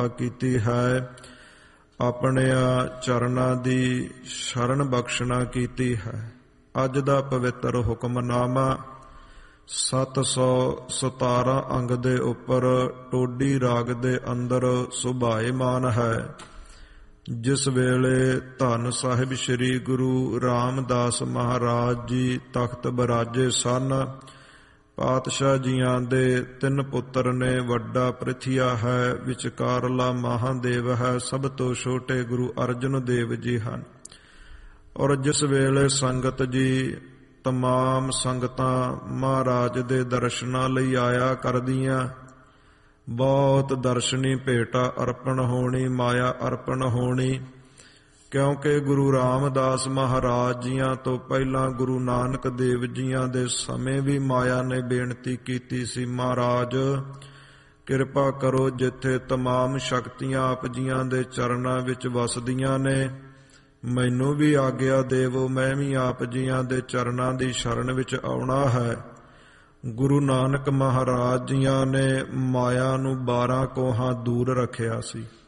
ਕੀਤੀ ਹੈ, ਆਪਣਿਆਂ ਚਰਨਾਂ ਦੀ ਸ਼ਰਨ ਬਖਸ਼ਣਾ ਕੀਤੀ ਹੈ। ਅੱਜ ਦਾ ਪਵਿੱਤਰ ਹੁਕਮਨਾਮਾ 717 ਅੰਗ ਦੇ ਉੱਪਰ ਟੋਡੀ ਰਾਗ ਦੇ ਅੰਦਰ ਸੁਭਾਏਮਾਨ ਹੈ। ਜਿਸ ਵੇਲੇ ਧੰਨ ਸਾਹਿਬ ਸ੍ਰੀ ਗੁਰੂ ਰਾਮਦਾਸ ਮਹਾਰਾਜ ਜੀ ਤਖਤ ਬਿਰਾਜੇ ਸਨ, ਪਾਤਸ਼ਾਹ ਜੀਆਂ ਦੇ 3 ਪੁੱਤਰ ਨੇ। ਵੱਡਾ ਪ੍ਰਿਥੀਆ ਹੈ, ਵਿਚਕਾਰਲਾ ਮਹਾਦੇਵ ਹੈ, ਸਭ ਤੋਂ ਛੋਟੇ ਗੁਰੂ ਅਰਜਨ ਦੇਵ ਜੀ ਹਨ। ਔਰ ਜਿਸ ਵੇਲੇ ਸੰਗਤ ਜੀ ਤਮਾਮ ਸੰਗਤਾਂ ਮਹਾਰਾਜ ਦੇ ਦਰਸ਼ਨਾਂ ਲਈ ਆਇਆ ਕਰਦੀਆਂ, ਬਹੁਤ ਦਰਸ਼ਨੀ ਭੇਟਾ ਅਰਪਣ ਹੋਣੀ, ਮਾਇਆ ਅਰਪਣ ਹੋਣੀ। ਕਿਉਂਕਿ ਗੁਰੂ ਰਾਮਦਾਸ ਮਹਾਰਾਜ ਜੀਆਂ ਤੋਂ ਪਹਿਲਾਂ ਗੁਰੂ ਨਾਨਕ ਦੇਵ ਜੀਆਂ ਦੇ ਸਮੇਂ ਵੀ ਮਾਇਆ ਨੇ ਬੇਨਤੀ ਕੀਤੀ ਸੀ, ਮਹਾਰਾਜ ਕਿਰਪਾ ਕਰੋ, ਜਿੱਥੇ ਤਮਾਮ ਸ਼ਕਤੀਆਂ ਆਪ ਜੀਆਂ ਦੇ ਚਰਨਾਂ ਵਿੱਚ ਵਸਦੀਆਂ ਨੇ, ਮੈਨੂੰ ਵੀ ਆਗਿਆ ਦੇਵੋ, ਮੈਂ ਵੀ ਆਪ ਜੀਆਂ ਦੇ ਚਰਨਾਂ ਦੀ ਸ਼ਰਨ ਵਿੱਚ ਆਉਣਾ ਹੈ। ਗੁਰੂ ਨਾਨਕ ਮਹਾਰਾਜ ਜੀਆਂ ਨੇ ਮਾਇਆ ਨੂੰ 12 ਕੋਹਾਂ ਦੂਰ ਰੱਖਿਆ ਸੀ।